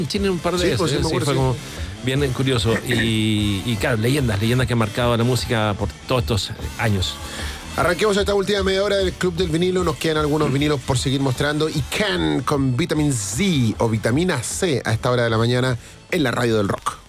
en Chile un par de Sí, veces. pues, sí, me Sí, acuerdo, fue sí. como bien curioso. Y claro, leyendas que han marcado la música por todos estos años. Arranquemos esta última media hora del Club del Vinilo. Nos quedan algunos vinilos por seguir mostrando. Y Can con Vitamin Z o Vitamina C a esta hora de la mañana en la radio del rock.